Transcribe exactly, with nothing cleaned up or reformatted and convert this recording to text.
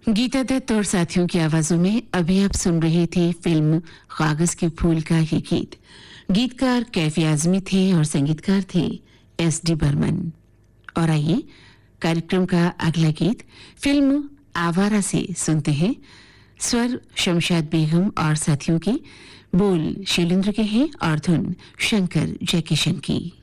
गीता दत्त और साथियों की आवाजों में अभी आप सुन रहे थे फिल्म कागज के फूल का ही गीत। गीतकार कैफी आजमी थे और संगीतकार थे एस डी बर्मन। और आइए कार्यक्रम का अगला गीत फिल्म आवारा से सुनते हैं। स्वर शमशाद बेगम और साथियों के, बोल शैलेंद्र के हैं और धुन शंकर जयकिशन की।